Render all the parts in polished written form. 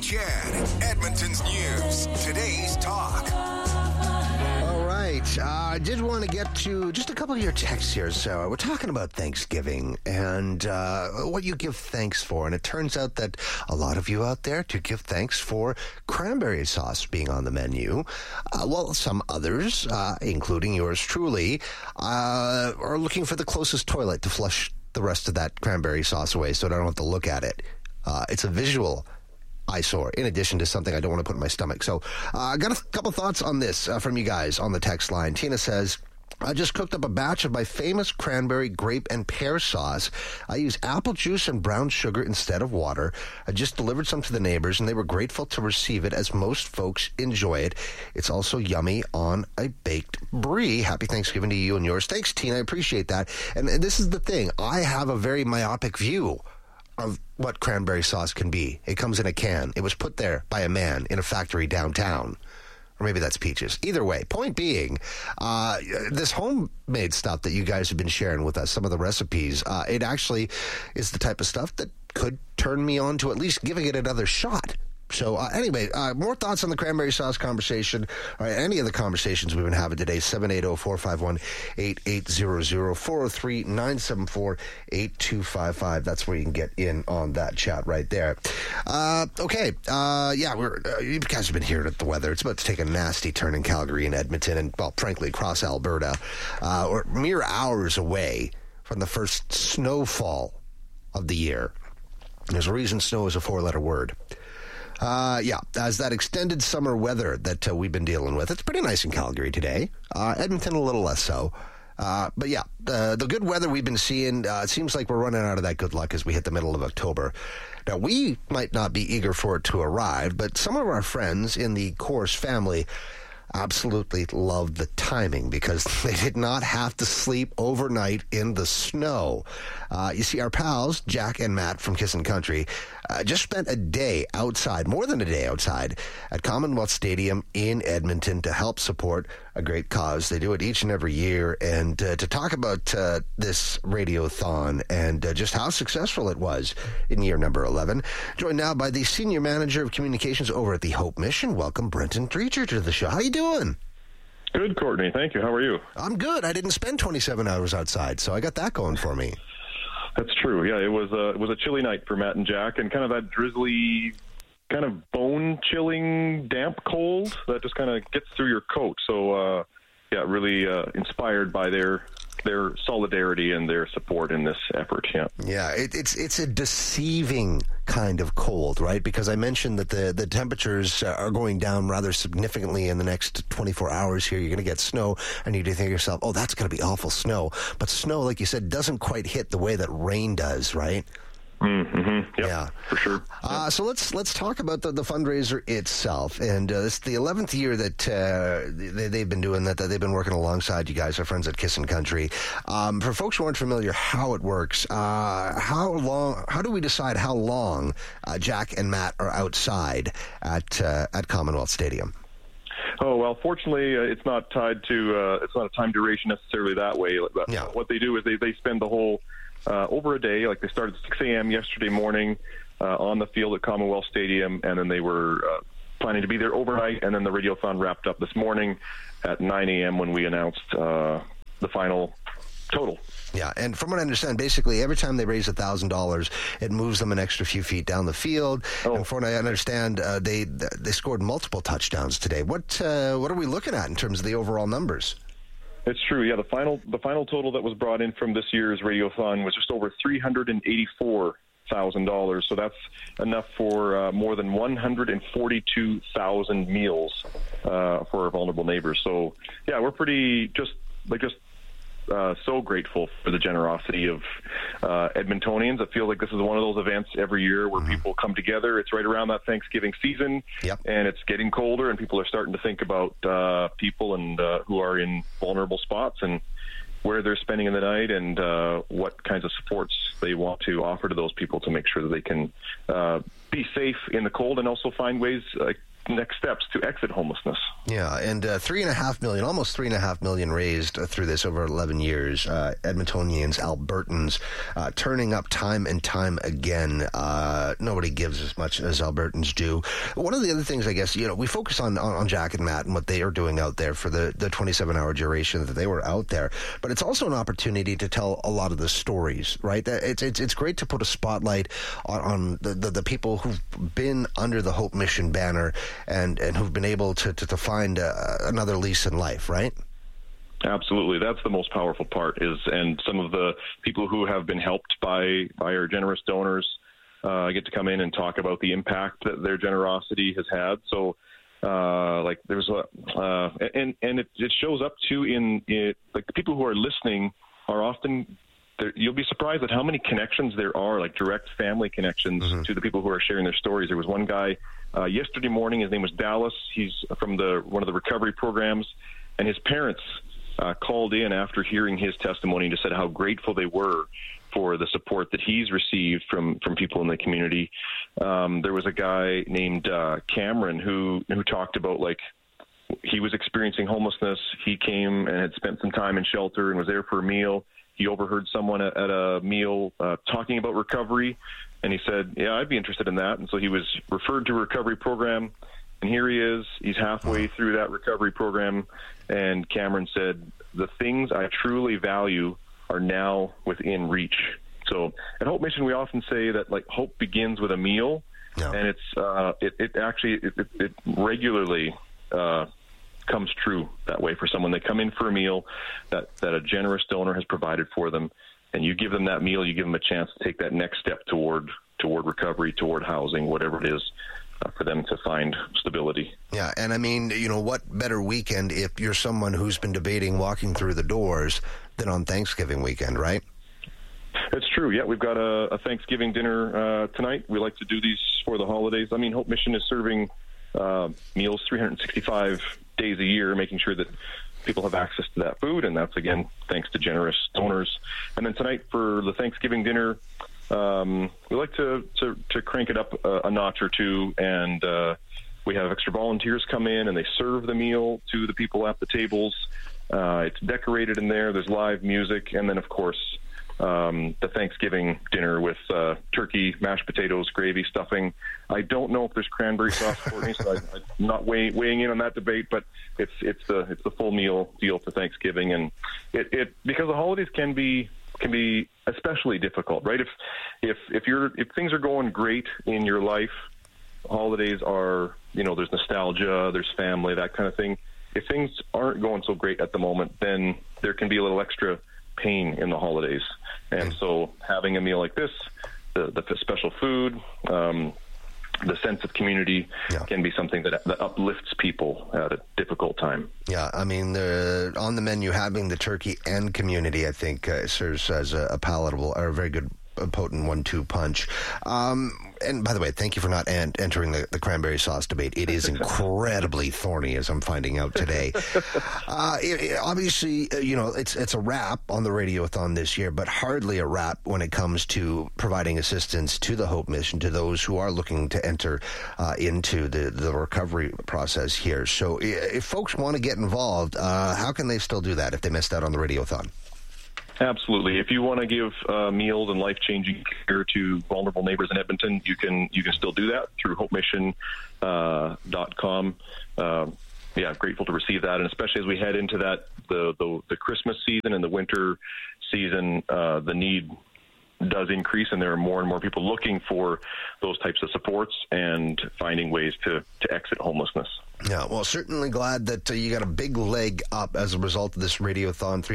Chad, Edmonton's news. Today's talk. All right. I did want to get to just a couple of your texts here. So we're talking about Thanksgiving and what you give thanks for. And it turns out that a lot of you out there do give thanks for cranberry sauce being on the menu. Well, some others, including yours truly, are looking for the closest toilet to flush the rest of that cranberry sauce away so I don't have to look at it. It's a visual eyesore, in addition to something I don't want to put in my stomach. So I got a couple thoughts on this from you guys on the text line. Tina says, I just cooked up a batch of my famous cranberry, grape, and pear sauce. I use apple juice and brown sugar instead of water. I just delivered some to the neighbors, and they were grateful to receive it, as most folks enjoy it. It's also yummy on a baked brie. Happy Thanksgiving to you and yours. Thanks, Tina. I appreciate that. And this is the thing. I have a very myopic view of what cranberry sauce can be. It comes in a can. It was put there by a man in a factory downtown. Or maybe that's peaches. Either way, point being, this homemade stuff that you guys have been sharing with us, some of the recipes, it actually is the type of stuff that could turn me on to at least giving it another shot. So anyway, more thoughts on the cranberry sauce conversation, or any of the conversations we've been having today, 780-451-8800, 403-974-8255. That's where you can get in on that chat right there. Okay, you guys have been hearing the weather. It's about to take a nasty turn in Calgary and Edmonton and, well, frankly, across Alberta. We're mere hours away from the first snowfall of the year. There's a reason snow is a four-letter word. As that extended summer weather that we've been dealing with. It's pretty nice in Calgary today. Edmonton a little less so. The good weather we've been seeing, it seems like we're running out of that good luck as we hit the middle of October. Now, we might not be eager for it to arrive, but some of our friends in the Coors family absolutely loved the timing because they did not have to sleep overnight in the snow. You see, our pals, Jack and Matt from Kissin' Country, just spent a day outside, more than a day outside, at Commonwealth Stadium in Edmonton to help support a great cause. They do it each and every year. And to talk about this radiothon and just how successful it was in year number 11, joined now by the Senior Manager of Communications over at the Hope Mission. Welcome, Brenton Treacher, to the show. How you doing? Good, Courtney. Thank you. How are you? I'm good. I didn't spend 27 hours outside, so I got that going for me. That's true. Yeah, it was a chilly night for Matt and Jack, and kind of that drizzly, kind of bone-chilling, damp cold that just kind of gets through your coat. So, really inspired by their solidarity and their support in this effort. Yeah, it's a deceiving kind of cold, right? Because I mentioned that the temperatures are going down rather significantly in the next 24 hours here. You're going to get snow, and you do think to yourself, oh, that's going to be awful snow. But snow, like you said, doesn't quite hit the way that rain does, right? Mm-hmm. Yep, yeah, for sure. So let's talk about the fundraiser itself, and it's the 11th year that they've been doing that. They've been working alongside you guys, our friends at Kissin' Country. For folks who aren't familiar, how it works, how do we decide how long Jack and Matt are outside at Commonwealth Stadium? Oh, well, fortunately, it's not tied to it's not a time duration necessarily that way. Yeah. What they do is they spend the whole over a day. Like, they started at 6 a.m. yesterday morning on the field at Commonwealth Stadium, and then they were planning to be there overnight, and then the radiothon wrapped up this morning at 9 a.m. when we announced the final total. Yeah, and from what I understand, basically every time they raise $1,000, it moves them an extra few feet down the field. Oh. And from what I understand, they scored multiple touchdowns today. What are we looking at in terms of the overall numbers? It's true. Yeah, the final total that was brought in from this year's radiothon was just over $384,000. So that's enough for more than 142,000 meals for our vulnerable neighbors. So yeah, we're pretty so grateful for the generosity of Edmontonians. I feel like this is one of those events every year where people come together. It's right around that Thanksgiving season, and it's getting colder, and people are starting to think about people and who are in vulnerable spots and where they're spending the night and what kinds of supports they want to offer to those people to make sure that they can be safe in the cold and also find ways, next steps to exit homelessness. Yeah, and almost $3.5 million raised through this over 11 years. Edmontonians, Albertans, turning up time and time again. Nobody gives as much as Albertans do. One of the other things, I guess, we focus on Jack and Matt and what they are doing out there for the 27-hour duration that they were out there. But it's also an opportunity to tell a lot of the stories, right? It's great to put a spotlight on the people who've been under the Hope Mission banner and who've been able to find another lease in life, right? Absolutely. That's the most powerful part and some of the people who have been helped by our generous donors get to come in and talk about the impact that their generosity has had. So, there's it shows up too in the people who are listening are often, you'll be surprised at how many connections there are, like direct family connections to the people who are sharing their stories. There was one guy yesterday morning, his name was Dallas. He's from one of the recovery programs, and his parents called in after hearing his testimony and just said how grateful they were for the support that he's received from people in the community. There was a guy named Cameron who talked about, like, he was experiencing homelessness. He came and had spent some time in shelter and was there for a meal. He overheard someone at a meal talking about recovery, and he said, yeah, I'd be interested in that. And so he was referred to a recovery program, and here he is. He's halfway through that recovery program, and Cameron said, the things I truly value are now within reach. So at Hope Mission, we often say that, like, hope begins with a meal, and it regularly comes true that way for someone. They come in for a meal that a generous donor has provided for them, and you give them that meal, you give them a chance to take that next step toward recovery, toward housing, whatever it is, for them to find stability. Yeah, and I mean, what better weekend if you're someone who's been debating walking through the doors than on Thanksgiving weekend, right? It's true. Yeah, we've got a Thanksgiving dinner tonight. We like to do these for the holidays. I mean, Hope Mission is serving meals 365 days a year, making sure that people have access to that food, and that's, again, thanks to generous donors. And then tonight for the Thanksgiving dinner, we like to crank it up a notch or two, and we have extra volunteers come in and they serve the meal to the people at the tables. It's decorated in there. There's live music, and then, of course, the Thanksgiving dinner with turkey, mashed potatoes, gravy, stuffing. I don't know if there's cranberry sauce for me, so I'm not weighing in on that debate. But it's the full meal deal for Thanksgiving, and it because the holidays can be especially difficult, right? If things are going great in your life, holidays are, there's nostalgia, there's family, that kind of thing. If things aren't going so great at the moment, then there can be a little extra pain in the holidays. And so having a meal like this, the special food, the sense of community can be something that uplifts people at a difficult time. Yeah, I mean, on the menu, having the turkey and community, I think, serves as a palatable or a very good, potent 1-2 punch. And by the way, thank you for not entering the cranberry sauce debate. It is incredibly thorny, as I'm finding out today. Obviously, it's a wrap on the Radiothon this year, but hardly a wrap when it comes to providing assistance to the Hope Mission, to those who are looking to enter into the recovery process here. So if folks want to get involved, how can they still do that if they missed out on the Radiothon? Absolutely. If you want to give meals and life-changing care to vulnerable neighbors in Edmonton, you can still do that through hopemission.com. Grateful to receive that, and especially as we head into that the Christmas season and the winter season, the need does increase, and there are more and more people looking for those types of supports and finding ways to exit homelessness. Yeah, well, certainly glad that you got a big leg up as a result of this Radiothon.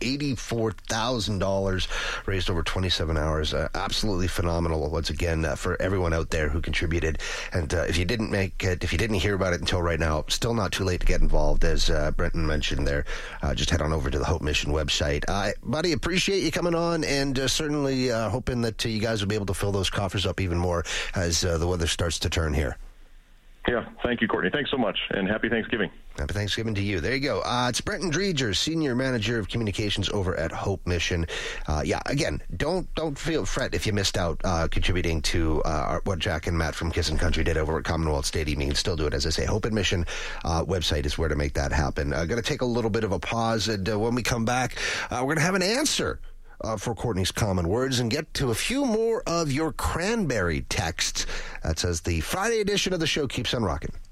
$384,000 raised over 27 hours. Absolutely phenomenal, once again, for everyone out there who contributed. And if you didn't make it, if you didn't hear about it until right now, still not too late to get involved, as Brenton mentioned there. Just head on over to the Hope Mission website. Buddy, appreciate you coming on, and certainly hoping that you guys will be able to fill those coffers up even more as the weather starts to turn here. Yeah, thank you, Courtney. Thanks so much, and happy Thanksgiving. Happy Thanksgiving to you. There you go. It's Brenton Dreger, Senior Manager of Communications over at Hope Mission. Again, don't fret if you missed out contributing to what Jack and Matt from Kissin' Country did over at Commonwealth Stadium. You can still do it, as I say. Hope and Mission website is where to make that happen. Going to take a little bit of a pause, and when we come back, we're going to have an answer for Courtney's common words and get to a few more of your cranberry texts. That's as the Friday edition of the show keeps on rocking.